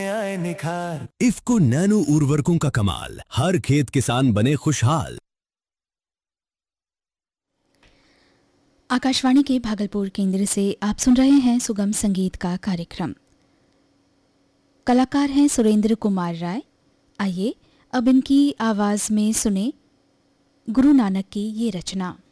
आए निखार। इफ्को नैनो उर्वरकों का कमाल, हर खेत किसान बने खुशहाल। आकाशवाणी के भागलपुर केंद्र से आप सुन रहे हैं सुगम संगीत का कार्यक्रम। कलाकार हैं सुरेंद्र कुमार राय। आइए अब इनकी आवाज में सुने गुरु नानक की ये रचना।